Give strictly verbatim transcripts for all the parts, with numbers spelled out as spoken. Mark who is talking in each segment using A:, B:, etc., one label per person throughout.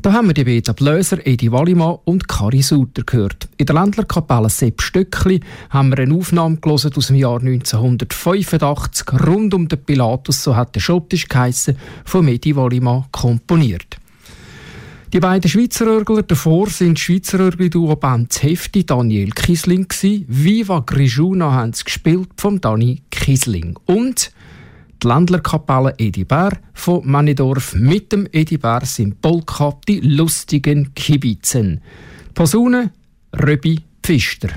A: Da haben wir die beiden Bläser Edi Wallimann und Kari Suter gehört. In der Ländlerkapelle Sepp Stöckli haben wir eine Aufnahme gelesen aus dem Jahr neunzehnhundertfünfundachtzig, rund um den Pilatus, so hat der Schottisch geheissen, von Edi Wallimann komponiert. Die beiden Schweizer Örgler davor sind Schweizer Örgli-Duo Band Hefti, Daniel Kisling gsi. Viva Grigiuna haben sie gespielt vom Dani Kisling. Und die Ländlerkapelle Edi Bär von Männidorf mit dem Edi Bär sind Polka, die lustigen Kibitzen. Posaune Röbi Pfister.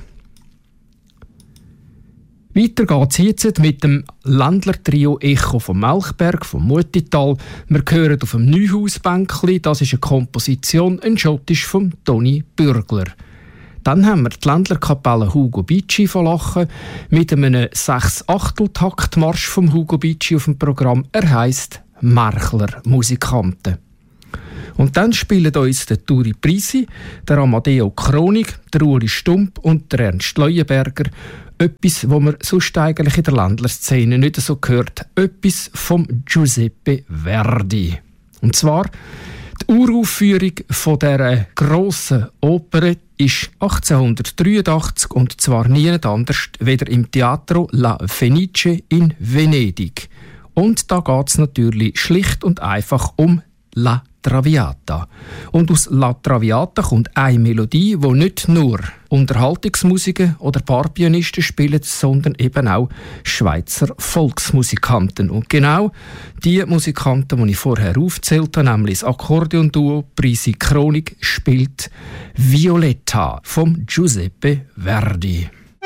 A: Weiter geht es jetzt mit dem Ländler-Trio Echo vom Melchberg, vom Mutital. Wir hören auf dem Neuhausbänkli, das ist eine Komposition, ein Schottisch von Toni Bürgler. Dann haben wir die Ländlerkapelle Hugo Bicci von Lachen mit einem sechs-Achtel-Taktmarsch vom Hugo Bicci auf dem Programm. Er heisst Märchler Musikanten. Und dann spielen uns der Turi Prisi, der Amadeo Kronig, der Uli Stump und der Ernst Leuenberger etwas, was man sonst eigentlich in der Ländlerszene nicht so hört, etwas vom Giuseppe Verdi. Und zwar die Uraufführung von dieser grossen Oper ist achtzehnhundertdreiundachtzig und zwar niemand anders weder im Teatro La Fenice in Venedig. Und da geht es natürlich schlicht und einfach um La Traviata. Und aus La Traviata kommt eine Melodie, die nicht nur Unterhaltungsmusiken oder Paarpianisten spielen, sondern eben auch Schweizer Volksmusikanten. Und genau die Musikanten, die ich vorher aufgezählt habe, nämlich das Akkordeonduo Prisi Kronig, spielt Violetta vom Giuseppe Verdi.